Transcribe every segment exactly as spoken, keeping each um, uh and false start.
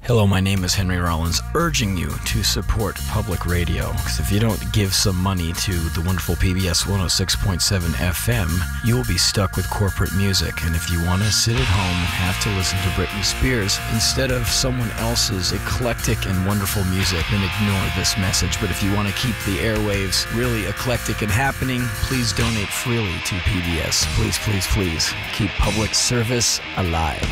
Hello, my name is Henry Rollins, urging you to support public radio, because if you don't give some money to the wonderful P B S one oh six point seven F M, you will be stuck with corporate music. And if you want to sit at home and have to listen to Britney Spears instead of someone else's eclectic and wonderful music, then ignore this message. But if you want to keep the airwaves really eclectic and happening, please donate freely to P B S. Please, please, please keep public service alive.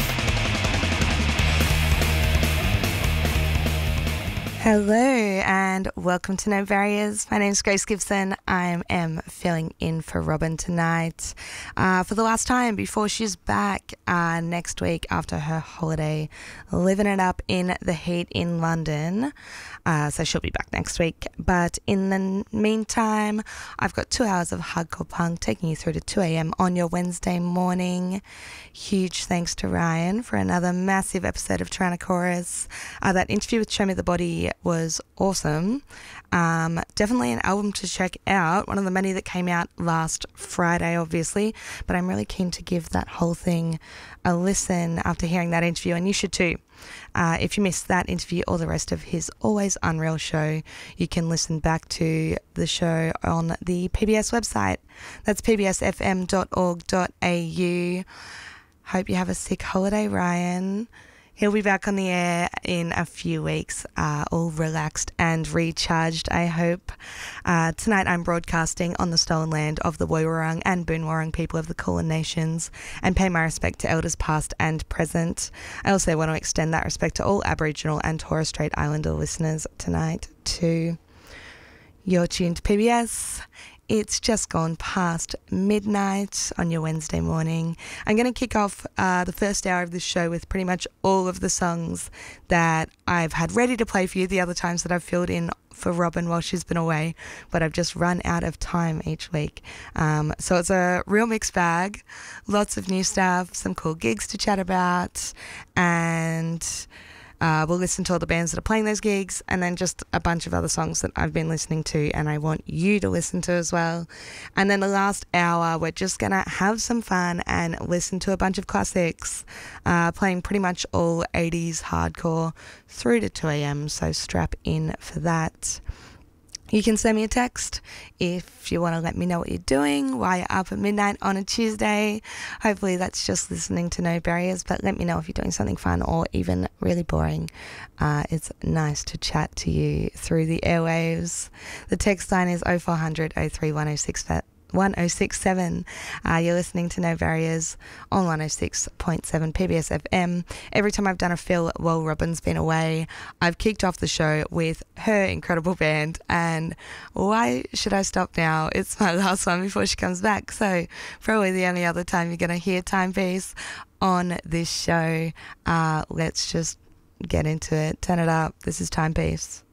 Hello and welcome to No Barriers. My name is Grace Gibson. I am filling in for Robin tonight uh, for the last time before she's back uh, next week after her holiday, living it up in the heat in London. Uh, so she'll be back next week. But in the meantime, I've got two hours of hardcore punk taking you through to two a.m. on your Wednesday morning. Huge thanks to Ryan for another massive episode of Tyrannosaurus. Uh, that interview with Show Me the Body was awesome. Um, definitely an album to check out. One of the many that came out last Friday, obviously. But I'm really keen to give that whole thing a listen after hearing that interview, and you should too. Uh, if you missed that interview or the rest of his always unreal show, you can listen back to the show on the P B S website. That's p b s f m dot org dot a u. Hope you have a sick holiday, Ryan. He'll be back on the air in a few weeks, uh, all relaxed and recharged, I hope. Uh, tonight I'm broadcasting on the stolen land of the Woiwurrung and Boonwurrung people of the Kulin Nations and pay my respect to elders past and present. I also want to extend that respect to all Aboriginal and Torres Strait Islander listeners tonight too. You're tuned to P B S. It's just gone past midnight on your Wednesday morning. I'm going to kick off uh, the first hour of this show with pretty much all of the songs that I've had ready to play for you the other times that I've filled in for Robin while she's been away, but I've just run out of time each week. Um, so it's a real mixed bag, lots of new stuff, some cool gigs to chat about, and Uh, we'll listen to all the bands that are playing those gigs, and then just a bunch of other songs that I've been listening to and I want you to listen to as well. And then the last hour, we're just going to have some fun and listen to a bunch of classics, uh, playing pretty much all eighties hardcore through to two a.m, so strap in for that. You can send me a text if you want to let me know what you're doing while you're up at midnight on a Tuesday. Hopefully that's just listening to No Barriers, but let me know if you're doing something fun or even really boring. Uh, it's nice to chat to you through the airwaves. The text line is oh four hundred, oh three one oh six one oh six seven. Uh, you're listening to No Barriers on one oh six point seven P B S F M. Every time I've done a fill while Robin's been away, I've kicked off the show with her incredible band, and why should I stop now? It's my last one before she comes back, so probably the only other time you're going to hear Timepiece on this show. Uh, let's just get into it. Turn it up. This is Timepiece.